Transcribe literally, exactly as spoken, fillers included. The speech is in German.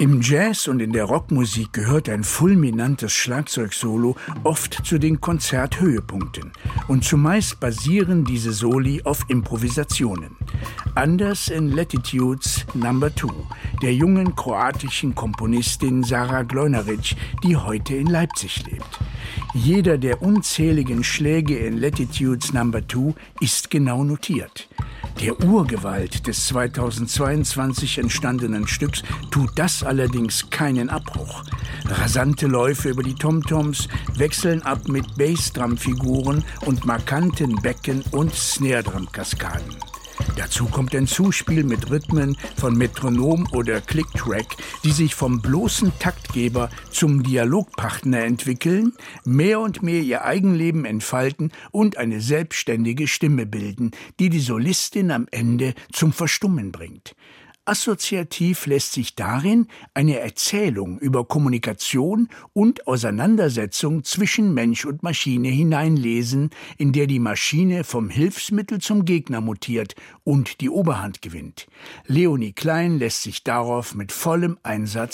Im Jazz und in der Rockmusik gehört ein fulminantes Schlagzeugsolo oft zu den Konzerthöhepunkten. Und zumeist basieren diese Soli auf Improvisationen. Anders in Latitudes Number Two, der jungen kroatischen Komponistin Sara Glojnaric, die heute in Leipzig lebt. Jeder der unzähligen Schläge in Latitudes Number Two ist genau notiert. Der Urgewalt des zweitausendzweiundzwanzig entstandenen Stücks tut das allerdings keinen Abbruch. Rasante Läufe über die Tomtoms wechseln ab mit Bassdrum-Figuren und markanten Becken- und Snare-Drum-Kaskaden. Dazu kommt ein Zuspiel mit Rhythmen von Metronom oder Click-Track, die sich vom bloßen Taktgeber zum Dialogpartner entwickeln, mehr und mehr ihr Eigenleben entfalten und eine selbstständige Stimme bilden, die die Solistin am Ende zum Verstummen bringt. Assoziativ lässt sich darin eine Erzählung über Kommunikation und Auseinandersetzung zwischen Mensch und Maschine hineinlesen, in der die Maschine vom Hilfsmittel zum Gegner mutiert und die Oberhand gewinnt. Leonie Klein lässt sich darauf mit vollem Einsatz